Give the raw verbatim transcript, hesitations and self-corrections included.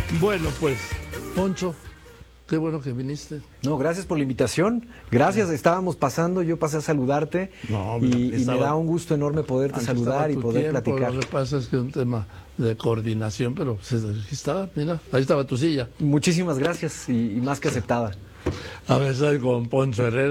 Bueno, pues, Poncho, qué bueno que viniste. No, gracias por la invitación. Gracias, estábamos pasando, yo pasé a saludarte. No, y, estaba, y me da un gusto enorme poderte saludar y poder tiempo, platicar. Lo que pasa es que es un tema de coordinación, pero pues, aquí estaba, mira, ahí estaba tu silla. Muchísimas gracias y, y más que aceptada. A ver, soy con Poncho Herrera.